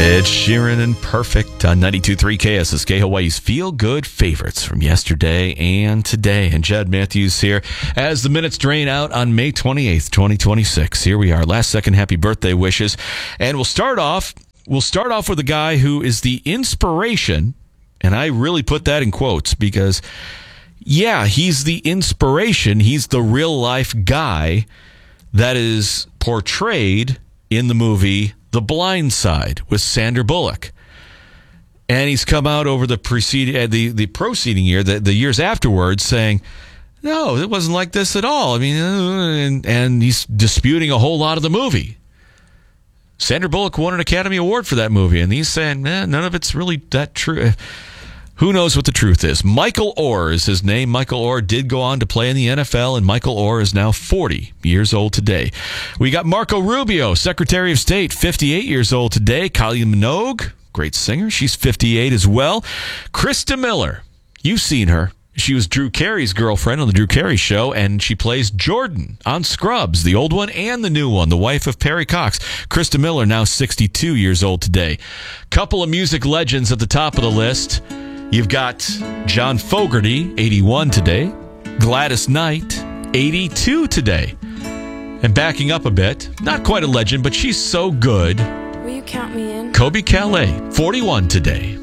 Ed Sheeran and Perfect on 92.3 KSSK, Hawaii's feel-good favorites from yesterday and today. And Jed Matthews here as the minutes drain out on May 28th, 2026. Here we are, last second happy birthday wishes. And we'll start off with a guy who is the inspiration, and I really put that in quotes because, yeah, he's the inspiration. He's the real-life guy that is portrayed in the movie The Blind Side with Sandra Bullock. And he's come out over the proceeding year, the years afterwards, saying, no, it wasn't like this at all. I mean, and he's disputing a whole lot of the movie. Sandra Bullock won an Academy Award for that movie, and he's saying, none of it's really that true. Who knows what the truth is? Michael Oher is his name. Michael Oher did go on to play in the NFL, and Michael Oher is now 40 years old today. We got Marco Rubio, Secretary of State, 58 years old today. Kylie Minogue, great singer. She's 58 as well. Krista Miller, you've seen her. She was Drew Carey's girlfriend on the Drew Carey Show, and she plays Jordan on Scrubs, the old one and the new one, the wife of Perry Cox. Krista Miller, now 62 years old today. Couple of music legends at the top of the list. You've got John Fogerty, 81 today. Gladys Knight, 82 today. And backing up a bit, not quite a legend, but she's so good. Will you count me in? Kobe Calais, 41 today.